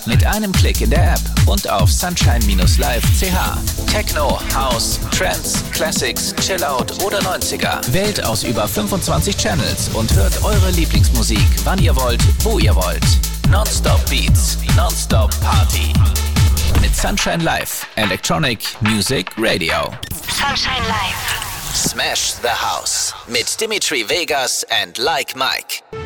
Mit einem Klick in der App und auf sunshine-live.ch. Techno, House, Trance, Classics, Chillout oder 90er. Wählt aus über 25 Channels und hört eure Lieblingsmusik, wann ihr wollt, wo ihr wollt. Non-Stop Beats, Non-Stop Party. Mit Sunshine Live, Electronic Music Radio. Sunshine Live. Smash the House mit Dimitri Vegas and Like Mike.